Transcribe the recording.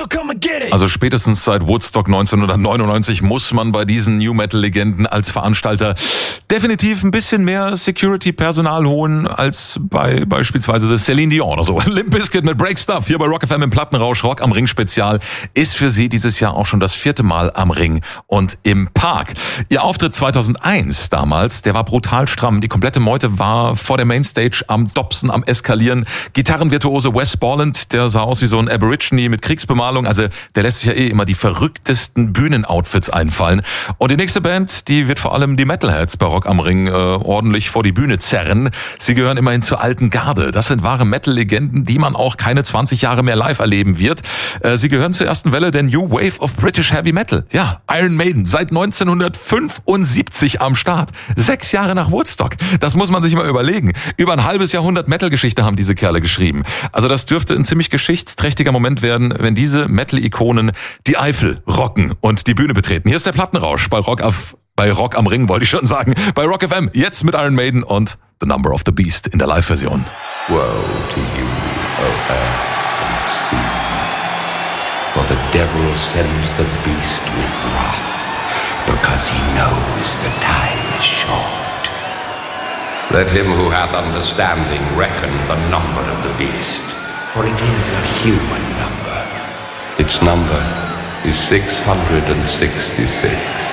Also spätestens seit Woodstock 1999 muss man bei diesen New Metal Legenden als Veranstalter definitiv ein bisschen mehr Security-Personal holen als bei beispielsweise Celine Dion oder so. Limp Bizkit mit Break Stuff hier bei Rock FM im Plattenrausch. Rock am Ring Spezial ist für sie dieses Jahr auch schon das 4. Mal am Ring und im Park. Ihr Auftritt 2001 damals, der war brutal stramm. Die komplette Meute war vor der Mainstage am Dobson, am Eskalieren. Gitarrenvirtuose Wes Borland, der sah aus wie so ein Aborigine mit Kriegsbemalung. Also der lässt sich ja immer die verrücktesten Bühnenoutfits einfallen. Und die nächste Band, die wird vor allem die Metalheads bei Rock am Ring ordentlich vor die Bühne zerren. Sie gehören immerhin zur alten Garde. Das sind wahre Metal-Legenden, die man auch keine 20 Jahre mehr live erleben wird. Sie gehören zur ersten Welle der New Wave of British Heavy Metal. Ja, Iron Maiden, seit 1975 am Start. 6 Jahre nach Woodstock. Das muss man sich mal überlegen. Über ein halbes Jahrhundert Metal-Geschichte haben diese Kerle geschrieben. Also das dürfte ein ziemlich geschichtsträchtiger Moment werden, wenn diese Metal-Ikonen die Eifel rocken und die Bühne betreten. Hier ist der Plattenrausch bei Rock am Ring, wollte ich schon sagen. Bei Rock FM, jetzt mit Iron Maiden und The Number of the Beast in der Live-Version. Woe to you, O earth and sea, for the devil sends the beast with wrath, because he knows the time is short. Let him who hath understanding reckon the number of the beast, for it is a human number. Its number is 666.